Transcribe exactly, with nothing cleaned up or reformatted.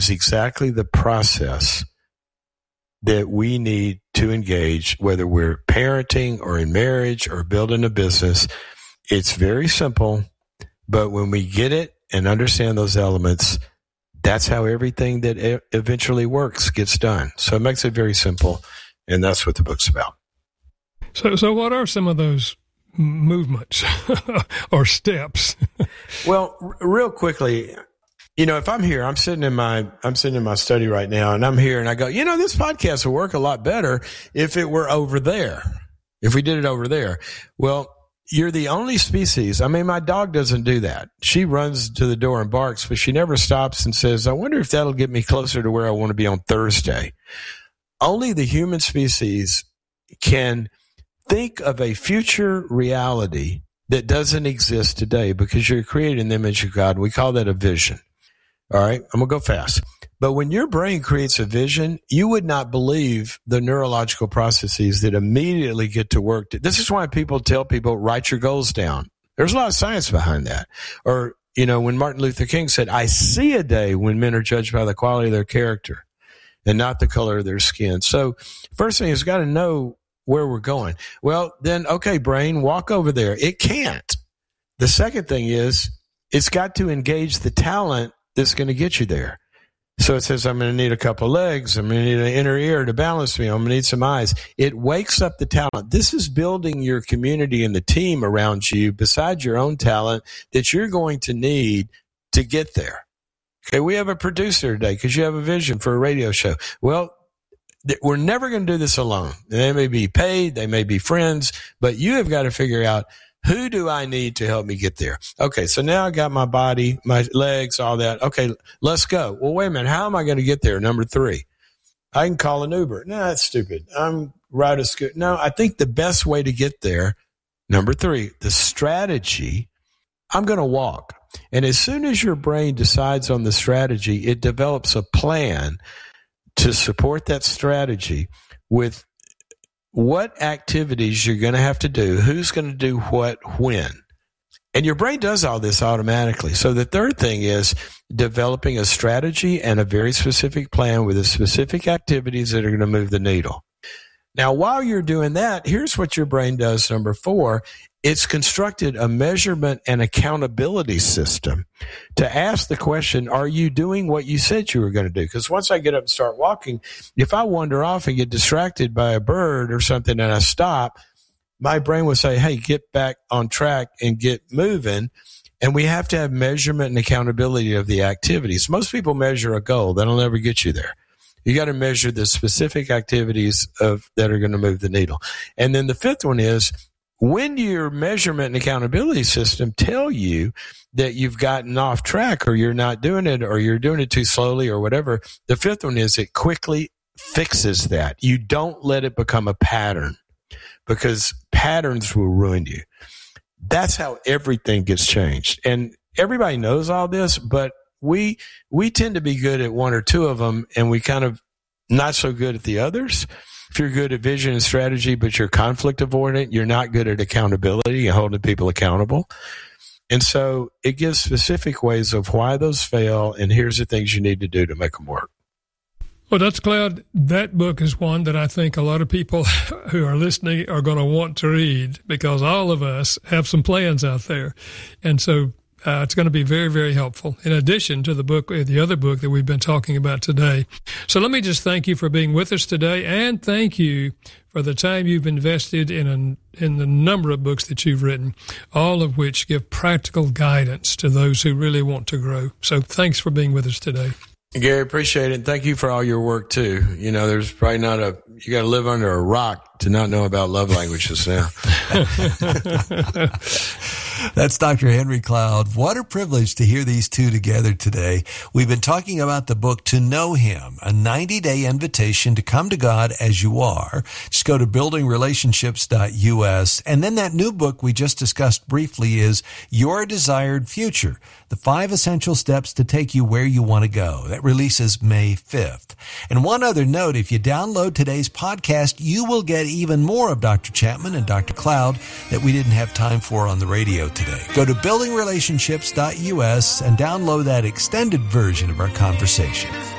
is exactly the process that we need to engage, whether we're parenting or in marriage or building a business. It's very simple, but when we get it and understand those elements, that's how everything that e- eventually works gets done. So it makes it very simple, and that's what the book's about. So, so what are some of those movements or steps? Well, r- real quickly, you know, if I'm here, I'm sitting in my, I'm sitting in my study right now, and I'm here, and I go, you know, this podcast would work a lot better if it were over there, if we did it over there. Well, you're the only species. I mean, my dog doesn't do that. She runs to the door and barks, but she never stops and says, I wonder if that'll get me closer to where I want to be on Thursday. Only the human species can think of a future reality that doesn't exist today, because you're created in the image of God. We call that a vision. All right, I'm going to go fast. But when your brain creates a vision, you would not believe the neurological processes that immediately get to work. This is why people tell people, write your goals down. There's a lot of science behind that. Or, you know, when Martin Luther King said, I see a day when men are judged by the quality of their character and not the color of their skin. So first thing is, got to know where we're going. Well, then, okay, brain, walk over there. It can't. The second thing is, it's got to engage the talent that's going to get you there. So it says, I'm going to need a couple of legs. I'm going to need an inner ear to balance me. I'm going to need some eyes. It wakes up the talent. This is building your community and the team around you, besides your own talent, that you're going to need to get there. Okay, we have a producer today because you have a vision for a radio show. Well, we're never going to do this alone. They may be paid, they may be friends, but you have got to figure out, who do I need to help me get there? Okay, so now I got my body, my legs, all that. Okay, let's go. Well, wait a minute. How am I going to get there? Number three, I can call an Uber. No, that's stupid. I'm ride a scooter. No, I think the best way to get there, number three, the strategy, I'm going to walk. And as soon as your brain decides on the strategy, it develops a plan to support that strategy with what activities you're going to have to do, who's going to do what, when. And your brain does all this automatically. So the third thing is developing a strategy and a very specific plan with the specific activities that are going to move the needle. Now, while you're doing that, here's what your brain does, number four. It's constructed a measurement and accountability system to ask the question, are you doing what you said you were going to do? Because once I get up and start walking, if I wander off and get distracted by a bird or something and I stop, my brain will say, hey, get back on track and get moving. And we have to have measurement and accountability of the activities. Most people measure a goal. That'll never get you there. You got to measure the specific activities of that are going to move the needle. And then the fifth one is, when your measurement and accountability system tell you that you've gotten off track or you're not doing it or you're doing it too slowly or whatever, the fifth one is it quickly fixes that. You don't let it become a pattern, because patterns will ruin you. That's how everything gets changed. And everybody knows all this, but we we tend to be good at one or two of them, and we kind of not so good at the others. If you're good at vision and strategy, but you're conflict avoidant, you're not good at accountability and holding people accountable. And so it gives specific ways of why those fail, and here's the things you need to do to make them work. Well, Doctor Cloud, that book is one that I think a lot of people who are listening are going to want to read, because all of us have some plans out there. And so Uh, it's going to be very, very helpful, in addition to the book, the other book that we've been talking about today. So let me just thank you for being with us today, and thank you for the time you've invested in a, in the number of books that you've written, all of which give practical guidance to those who really want to grow. So thanks for being with us today. Gary, appreciate it. Thank you for all your work too. You know, there's probably not a, you got to live under a rock to not know about love languages now. That's Doctor Henry Cloud. What a privilege to hear these two together today. We've been talking about the book To Know Him, a ninety-day invitation to come to God as you are. Just go to building relationships dot U S. And then that new book we just discussed briefly is Your Desired Future, the five essential steps to take you where you want to go. That releases May fifth. And one other note, if you download today's podcast, you will get even more of Doctor Chapman and Doctor Cloud that we didn't have time for on the radio today. Go to building relationships dot U S and download that extended version of our conversation.